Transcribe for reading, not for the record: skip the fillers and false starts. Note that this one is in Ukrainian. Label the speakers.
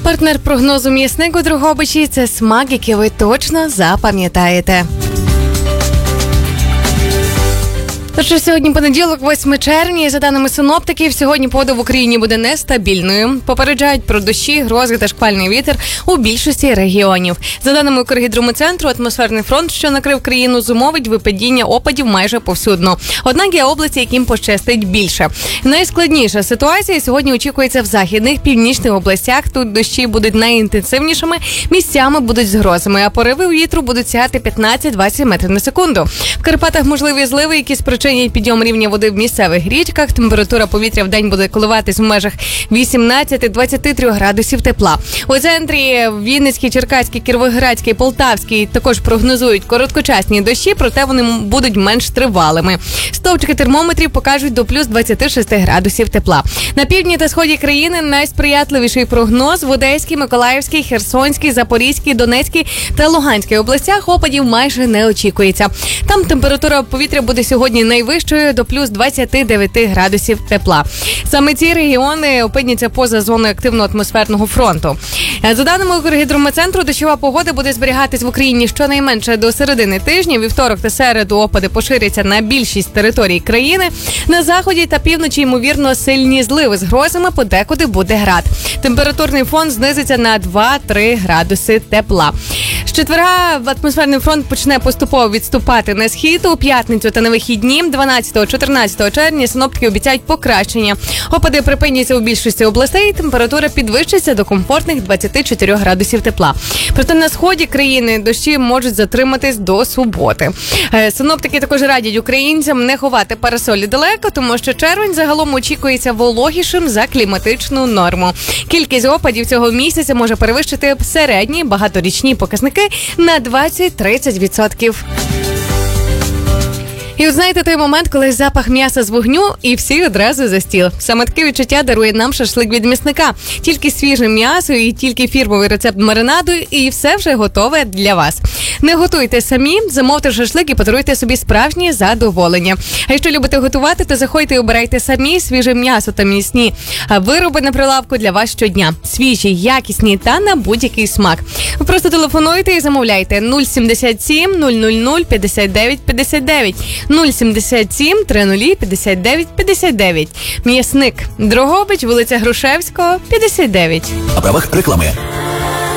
Speaker 1: Партнер прогнозу «М'ясник» у Дрогобичі – це смак, який ви точно запам'ятаєте. Тож сьогодні понеділок, 8 червня, і за даними синоптиків, сьогодні погода в Україні буде нестабільною. Попереджають про дощі, грози та шквальний вітер у більшості регіонів. За даними Укргідрометцентру, атмосферний фронт, що накрив країну, зумовить випадіння опадів майже повсюдно. Однак є області, яким пощастить більше. Найскладніша ситуація сьогодні очікується в західних, північних областях. Тут дощі будуть найінтенсивнішими, місцями будуть з грозами, а пориви вітру будуть сягати 15-20 метрів на секунду. В Карпатах можливі зливи, які спричинять підйом рівня води в місцевих річках. Температура повітря в день буде коливатись в межах 18-23 градусів тепла. У центрі Вінницький, Черкаський, Кіровоградський, Полтавський також прогнозують короткочасні дощі, проте вони будуть менш тривалими. Стовпчики термометрів покажуть до плюс 26 градусів тепла. На півдні та сході країни найсприятливіший прогноз в Одеській, Миколаївській, Херсонській, Запорізькій, Донецькій та Луганській областях опадів майже не очікується. Там температура повітря буде сьогодні найвищою до плюс 29 градусів тепла. Саме ці регіони опиняться поза зоною активного атмосферного фронту. За даними Укргідрометцентру, дощова погода буде зберігатись в Україні щонайменше до середини тижня. Вівторок та середу опади поширяться на більшість територій країни. На заході та півночі, ймовірно, сильні зливи з грозами, подекуди буде град. Температурний фон знизиться на 2-3 градуси тепла. З четверга атмосферний фронт почне поступово відступати на схід. У п'ятницю та на вихідні 12-14 червня синоптики обіцяють покращення. Опади припиняться у більшості областей, температура підвищиться до комфортних 24 градусів тепла. Проте на сході країни дощі можуть затриматись до суботи. Синоптики також радять українцям не ховати парасолі далеко, тому що червень загалом очікується вологішим за кліматичну норму. Кількість опадів цього місяця може перевищити середні багаторічні показники на 20-30%. І от знаєте той момент, коли запах м'яса з вогню і всі одразу за стіл. Саме таке відчуття дарує нам шашлик від м'ясника. Тільки свіже м'ясо і тільки фірмовий рецепт маринаду, і все вже готове для вас. Не готуйте самі, замовте шашлик і подаруйте собі справжнє задоволення. А якщо любите готувати, то заходьте і обирайте самі свіже м'ясо та м'ясні вироби на прилавку для вас щодня. Свіжі, якісні та на будь-який смак. Ви просто телефонуйте і замовляйте 077 000 59 59. 077 30 59 59. М'ясник. Дрогобич, вулиця Грушевського, 59.
Speaker 2: На правах реклами.